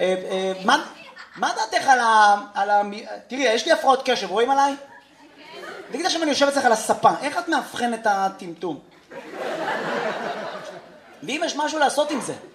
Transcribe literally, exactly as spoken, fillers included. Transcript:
מה, מה דעתך על ה... על ה... תראי, יש לי הפרעות קשב, רואים עליי? תגיד עכשיו אני יושב אצלך על הספה, איך את מאבחן את הטמטום? ואם יש משהו לעשות עם זה?